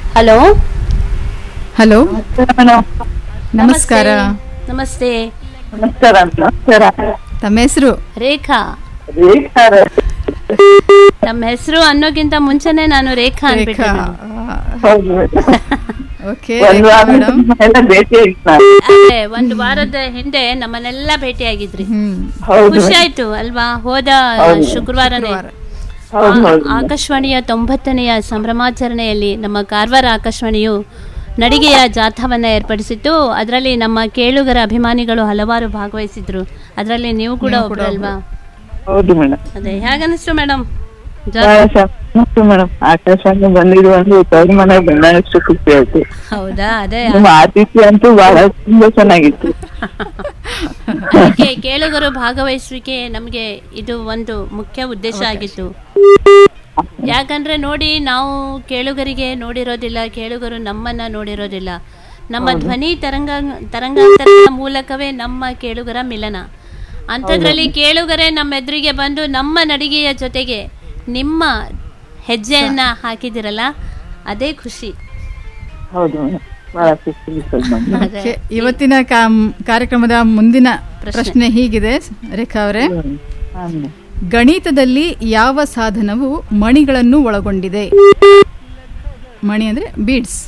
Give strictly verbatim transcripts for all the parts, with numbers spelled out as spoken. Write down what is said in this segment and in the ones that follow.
Hello hello ನಮಸ್ಕಾರ. ನಮಸ್ತೆ. ನಮಸ್ಕಾರ. ನಮಸ್ಕಾರ. ತಮ್ಮ ಹೆಸರು? ರೇಖಾ. ರೇಖಾ ನಮ್ಮ ಹೆಸರು ಅನ್ನೋಕ್ಕಿಂತ ಮುಂಚೆನೆ ನಾನು ರೇಖಾ ಅನ್ಬಿಟ್ಟೆ. ಹೌದು ಓಕೆ ಒಂದು ವಾರ ಮೇಡಮ್. ಎಲ್ಲ ಭೇಟಿ ಆಗಿತ್ತು ನಾನು. ಅದೇ ಒಂದು ವಾರದ ಹಿಂದೆ ನಮ್ಮನ್ನೆಲ್ಲ ಭೇಟಿಯಾಗಿದ್ರಿ. ಹ್ಮ್ ಹೌದು ಖುಷಿ ಆಯ್ತು ಅಲ್ವಾ? ಹೋದ ಹೌದು. ಶುಕ್ರವಾರನೇ ಹೌದು ಆ- ಹೌದು ಆಕಾಶವಾಣಿಯ ತೊಂಬತ್ತನೆಯ ಸಂಭ್ರಮಾಚರಣೆಯಲ್ಲಿ ನಮ್ಮ ಕಾರವಾರ ಆಕಾಶವಾಣಿಯು ನಡಿಗೆಯ ಜಾಥಾವನ್ನ ಏರ್ಪಡಿಸಿತ್ತು. ಅದರಲ್ಲಿ ನಮ್ಮ ಕೇಳುಗರ ಅಭಿಮಾನಿಗಳು ಹಲವಾರು ಭಾಗವಹಿಸಿದ್ರು. ಅದರಲ್ಲಿ ನೀವು ಕೂಡ ಒಬ್ರು ಅಲ್ವಾ? ಹೌದು ಮೇಡಮ್. ಅದೇ ಹೇಗನ್ನಿಸ್ತು ಮೇಡಮ್? ಬಹಳ ಚೆನ್ನಾಗಿತ್ತು ಮೇಡಮ್. ಆಕಾಶವಾಣಿ ಬಂದಿದ್ದು ಒಂದು ತವ್ರ ಮನೆಗೆ ಬಂದಷ್ಟು ಖುಷಿ ಆಯ್ತು. ಹೌದಾ? ಅದೇ ನಿಮ್ಮ ಆತಿಥ್ಯ ಅಂತೂ ಬಹಳ ತುಂಬಾ ಚೆನ್ನಾಗಿತ್ತು. ಅದಕ್ಕೆ ಕೇಳುಗರು ಭಾಗವಹಿಸುವಿಕೆ ನಮಗೆ ಇದು ಒಂದು ಮುಖ್ಯ ಉದ್ದೇಶ ಆಗಿತ್ತು. ಯಾಕಂದ್ರೆ ನೋಡಿ, ನಾವು ಕೇಳುಗರಿಗೆ ನೋಡಿರೋದಿಲ್ಲ, ಕೇಳುಗರು ನಮ್ಮನ್ನ ನೋಡಿರೋದಿಲ್ಲ. ನಮ್ಮ ಧ್ವನಿ ತರಂಗ ತರಂಗಾಂತರದ ಮೂಲಕವೇ ನಮ್ಮ ಕೇಳುಗರ ಮಿಲನ. ಅಂಥದ್ರಲ್ಲಿ ಕೇಳುಗರೆ ನಮ್ಮ ಎದುರಿಗೆ ಬಂದು ನಮ್ಮ ನಡಿಗೆಯ ಜೊತೆಗೆ ನಿಮ್ಮ ಹೆಜ್ಜೆಯನ್ನ ಹಾಕಿದಿರಲ್ಲ, ಅದೇ ಖುಷಿ. ಹೌದು ಮೇಡಮ್, ಬಹಳ ಖುಷಿ ಆಯ್ತು ನಮ್ಗೆ. ಅದೇ. ಓಕೆ, ಇವತ್ತಿನ ಕಾ- ಕಾರ್ಯಕ್ರಮದ ಮುಂದಿನ ಪ್ರಶ್ನೆ. ಪ್ರಶ್ನೆ ಹೀಗಿದೆ ರೇಖಾ ಅವರೇ. ಹಾ ಮೇಡಮ್. ಗಣಿತದಲ್ಲಿ ಯಾವ ಸಾಧನವು ಮಣಿಗಳನ್ನು ಒಳಗೊಂಡಿದೆ? ಮಣಿ ಅಂದ್ರೆ ಬೀಡ್ಸ್.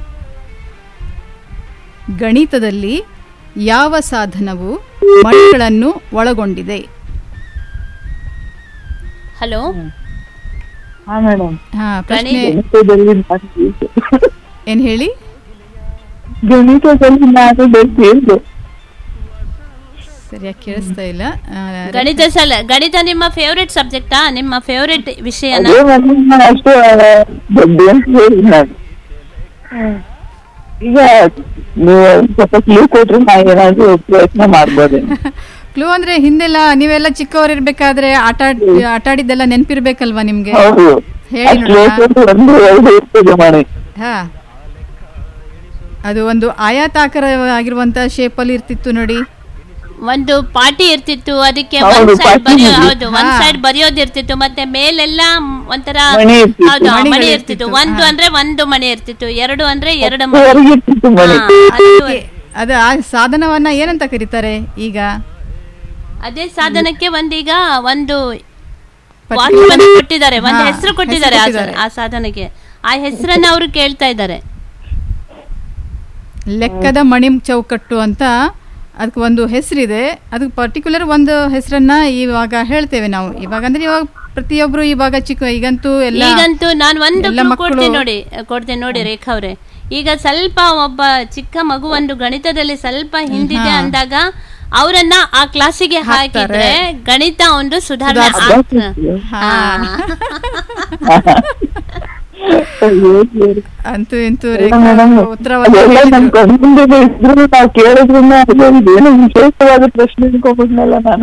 ಗಣಿತದಲ್ಲಿ ಯಾವ ಸಾಧನವು ಮಣಿಗಳನ್ನು ಒಳಗೊಂಡಿದೆ? ಹಲೋ. ಹಾ ಮೇಡಮ್. ಹಾ, ಪ್ರಶ್ನೆ ಗಣಿತದಲ್ಲಿ ನಾನು ಏನ್ ಹೇಳಿ? ಗಣಿತದಲ್ಲಿ ನಾನು ಬೆಳೆಸಿದ್ದು ಸರಿಯಾಗಿ ಕೇಳಿಸ್ತಾ ಇಲ್ಲ. ಆ, ಗಣಿತ ಸಲ ಗಣಿತ ನಿಮ್ಮ ಫೇವ್ರೆಟ್ ಸಬ್ಜೆಕ್ಟಾ? ನಿಮ್ಮ ಫೇವ್ರೆಟ್ ವಿಷಯನ? ಅದೇ ಮತ್ತೆ ನಾನು ಅಷ್ಟು ದೊಡ್ಡ ಅಂತ ಹೇಳಿದ್ ನಾನು. ಈಗ ನೀವು ಸ್ವಲ್ಪ ಕ್ಲೂ ಕೊಟ್ರೆ ನಾ ಏನಾದ್ರು ಪ್ರಯತ್ನ ಮಾಡ್ಬೋದೇನು? ಕ್ಲೂ ಅಂದ್ರೆ ಹಿಂದೆಲ್ಲ ನೀವೆಲ್ಲ ಚಿಕ್ಕವರಿರ್ಬೇಕಾದ್ರೆ ಆಟ ಆಡ್- ಆಟ ಆಡಿದ್ದೆಲ್ಲ ನೆನ್ಪಿರ್ಬೇಕಲ್ವಾ ನಿಮ್ಗೆ? ಹೌದು. ಹೇಳಿ ಅಷ್ಟು ನೋಡೋಣ. ಒಂದು ಎರಡು ಇರ್ತದೆ ಮನೆ. ಹಾ, ಅದು ಒಂದು ಆಯಾತಾಕಾರ ಆಗಿರುವಂತ ಶೇಪ್ ಅಲ್ಲಿ ಇರ್ತಿತ್ತು ನೋಡಿ. ಒಂದು ಪಾಟಿ ಇರ್ತಿತ್ತು, ಅದಕ್ಕೆ ಹೌದು, ಒಂದ್ ಸೈಡ್ ಪಾಟಿ ಬರೆಯೋ ಇದೆ. ಹೌದು ಒಂದ್ ಹಾ. ಸೈಡ್ ಬರೆಯೋದಿರ್ತಿತ್ತು, ಮತ್ತೆ ಮೇಲೆಲ್ಲ ಒಂಥರ ಮಣಿ ಇರ್ತಿತ್ತು. ಹೌದು ಮಣಿಗಳು ಮಣಿ ಇರ್ತಿತ್ತು. ಇರ್ತಿತ್ತು. ಒಂದು ಹಾ. ಅಂದ್ರೆ ಒಂದು ಮಣಿ ಇರ್ತಿತ್ತು, ಎರಡು ಅಂದ್ರೆ ಎರಡು ಮಣಿ. ಹೊರಗೆ ಇರ್ತಿತ್ತು ಮನೆ. ಹಾ, ಅದು- ಅದು ಆ ಸಾಧನವನ್ನ ಏನಂತ ಕರೀತಾರೆ ಈಗ? ಅದೇ ಸಾಧನಕ್ಕೆ ಒಂದೀಗ ಒಂದು ಪಟ್ಟಿ- ವಾಕ್ಯವನ್ನ ಕೊಟ್ಟಿದ್ದಾರೆ, ಒಂದು ಹಾ, ಹೆಸರು ಕೊಟ್ಟಿದ್ದಾರೆ ಆ ಹೆಸರು ಸಾ- ಆ ಸಾಧನಕ್ಕೆ. ಆ ಹೆಸರನ್ನ ಅವರು ಕೇಳ್ತಾ ಇದ್ದಾರೆ. ಲೆಕ್ಕದ ಮಣಿ ಚೌಕಟ್ಟು ಅಂತ ಅದಕ್ಕೆ ಒಂದು ಹೆಸರಿದೆ. ಅದಕ್ಕೆ ಪರ್ಟಿಕ್ಯುಲರ್ ಒಂದು ಹೆಸರನ್ನ ಇವಾಗ ಹೇಳ್ತೇವೆ ನಾವು. ಇವಾಗ ಅಂದ್ರೆ ಇವಾಗ ಪ್ರತಿಯೊಬ್ರು ಇವಾಗ ಚಿಕ್ಕ ಈಗಂತೂ ಎಲ್ಲ ಈಗಂತೂ ನಾನು ಒಂದು ಎಲ್ಲ clue ಮಕ್ಕಳು- ಕೊಡ್ತೀನಿ ನೋಡಿ ಕೊಡ್ತೀನಿ ನೋಡಿ ರೇಖಾ ಅವ್ರೆ. ಈಗ ಸ್ವಲ್ಪ ಒಬ್ಬ ಚಿಕ್ಕ ಮಗು ಒಂದು ಗಣಿತದಲ್ಲಿ ಸ್ವಲ್ಪ ಹಿಂದಿದೆ ಹಾ. ಅಂದಾಗ ಅವರನ್ನ ಆ ಕ್ಲಾಸಿಗೆ ಹಾಕಿದ್ರೆ ಗಣಿತ ಒಂದು ಸುಧಾರಣೆ ಸುಧಾರಿಸ್ತಾರೆ. ಆಗ್ತದೆ. ಹಾ. ಹಾ. ಅಯ್ಯೋ ದೇವ್ರೆ. ಅಂತೂ ಇಂತೂ ಇಲ್ಲ ರೇಖಾ ಮೇಡಮ್, ಅವರು ಉತ್ತರವನ್ನ ಅದೆಲ್ಲ ನಮ್ ಹೇಳಿದ್ರು. ಕಣ್ಮುಂದೆ ಇದ್ರು ನಾವು ಕೇಳೋದ್ರಿಂದ ಏನು ವಿಶೇಷವಾದ ಪ್ರಶ್ನೆ ಇಟ್ಕೊಂಡ್ಬಿಟ್ನಲ್ಲ ನಾನು.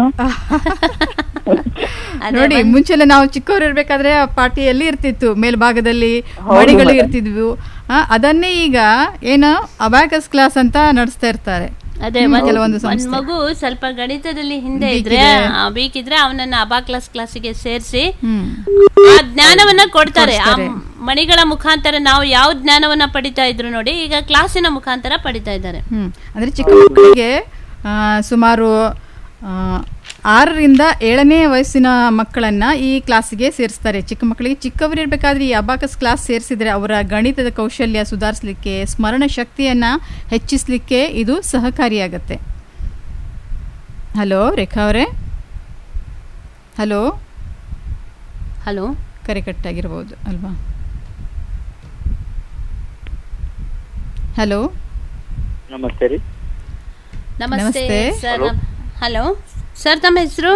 ಅದೇ ನೋಡಿ, ಒಂದ್- ಮುಂಚೆಲ್ಲ ನಾವು ಚಿಕ್ಕವರು ಇರ್ಬೇಕಾದ್ರೆ ಆ ಪಾಟಿಯಲ್ಲಿ ಇರ್ತಿತ್ತು, ಮೇಲ್ಭಾಗದಲ್ಲಿ ಹೌದು ಮಣಿಗಳು ಮೇಡಮ್. ಇರ್ತಿದ್ವು. ಆ, ಅದನ್ನೇ ಈಗ ಏನೋ ಅಬ್ಯಾಕಸ್ ಕ್ಲಾಸ್ ಅಂತ ನಡೆಸ್ತಾ ಇರ್ತಾರೆ. ಅದೇ ಹ್ಮ್, ಒಂದ್- ಕೆಲವೊಂದು ಒಂದ್ ಸಂಸ್ಥೆ. ಮಗು ಸ್ವಲ್ಪ ಗಣಿತದಲ್ಲಿ ಹಿಂದೆ Weak ಇದ್ರೆ ಇದೆ. ವೀಕ್ ಇದ್ರೆ ಅವನನ್ನ ಅಬಾ ಕ್ಲಾಸ್ ಕ್ಲಾಸಿಗೆ ಸೇರಿಸಿ ಹ್ಮ್ ಆ ಜ್ಞಾನವನ್ನ ಕೊಡ್ತಾರೆ. ಆ ಕೊಡ್ತಾರೆ. ಮಣಿಗಳ ಮುಖಾಂತರ ನಾವು ಯಾವ ಜ್ಞಾನವನ್ನ ಪಡಿತಾ ಇದ್ರು ನೋಡಿ, ಈಗ ಕ್ಲಾಸಿನ ಮುಖಾಂತರ ಪಡಿತಾ ಇದ್ದಾರೆ. ಹ್ಮ್ ಅಂದ್ರೆ ಚಿಕ್ಕ ಮಕ್ಕಳಿಗೆ ಆ, ಸುಮಾರು ಆ, ಆರರಿಂದ ಏಳನೇ ವಯಸ್ಸಿನ ಮಕ್ಕಳನ್ನ ಈ ಕ್ಲಾಸಿಗೆ ಸೇರಿಸ್ತಾರೆ. ಚಿಕ್ಕ ಮಕ್ಕಳಿಗೆ ಚಿಕ್ಕವರು ಇರಬೇಕಾದ್ರೆ ಈ ಅಬಾಕಸ್ ಕ್ಲಾಸ್ ಸೇರಿಸಿದ್ರೆ ಅವರ ಗಣಿತದ ಕೌಶಲ್ಯ ಸುಧಾರಿಸಲಿಕ್ಕೆ, ಸ್ಮರಣ ಶಕ್ತಿಯನ್ನ ಹೆಚ್ಚಿಸಲಿಕ್ಕೆ ಇದು ಸಹಕಾರಿಯಾಗತ್ತೆ. ಹಲೋ ರೇಖಾ ಅವರೇ. Hello, hello. ಕರೆ ಕಟ್ಟಾಗಿರ್ಬೋದು ಅಲ್ವಾ? ಹಲೋ, ನಮಸ್ತೆ ರೀ. ನಮಸ್ತೆ ನಮಸ್ತೆ. ಸರ್. ಹಲೋ ಸರ್, ತಮ್ಮ ಹೆಸರು?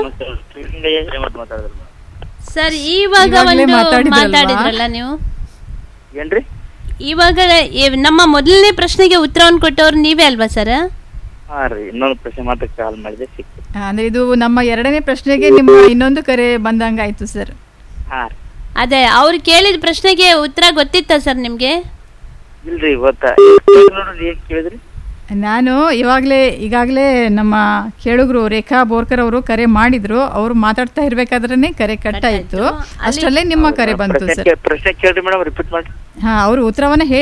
ಸರ್, ಇವಾಗ ಇವಾಗ್ಲೇ ಒಂದು ಮಾತಾಡಿದ್ರಲ್ವಾ? ಮಾತಾಡಿದ್ರಲ್ಲ ನೀವು. ಏನ್ರಿ? ಇವಾಗ ಈ- ನಮ್ಮ ಮೊದಲನೇ ಪ್ರಶ್ನೆಗೆ ಉತ್ತರವನ್ನು ಕೊಟ್ಟವ್ರು ನೀವೇ ಅಲ್ವಾ ಸರ್? ಹಾ ರೀ, ಇನ್ನೊಂದು ಪ್ರಶ್ನೆ ಮಾತ್ರ ಕಾಲ್ ಮಾಡಿದೆ, ಸಿಕ್ತು. ಆ, ಅಂದ್ರೆ ಇದು ನಮ್ಮ ಎರಡನೇ ಪ್ರಶ್ನೆಗೆ ನಿಮ್ಮ ಇನ್ನೊಂದು ಕರೆ ಬಂದಂಗಾಯ್ತು ಸರ್. ಹಾ ಅದೇ ಅವ್ರು ಕೇಳಿದ ಪ್ರಶ್ನೆಗೆ ಉತ್ತರ ಗೊತ್ತಿತ್ತಾ ಸರ್ ನಿಮ್ಗೆ? ಇಲ್ರಿ, ಗೊತ್ತಾ ನೋಡ್ರಿ, ಏನ್ ಕೇಳಿದ್ರಿ? ನಾನು ಇವಾಗಲೇ ಈಗಾಗಲೇ ನಮ್ಮ ಕೇಳುಗರು ರೇಖಾ ಬೋರ್ಕರ್ ಅವರು ಕರೆ ಮಾಡಿದ್ರು. ಅವರು ಮಾತಾಡ್ತಾ ಇರ್ಬೇಕಾದ್ರೆ ಕರೆ ಕಟ್ಟಾಯಿತು. ಕಟ್ಟಾಯ್ತು. ಅಷ್ಟರಲ್ಲೇ ನಿಮ್ಮ ಕರೆ ಬಂತು ಸರ್. ಪ್ರಶ್ನೆ ಕೇಳ್ರಿ ಮೇಡಮ್, ರಿಪೀಟ್ ಮಾಡಿ. ಹಾ, ಅವರು ಉತ್ತರವನ್ನ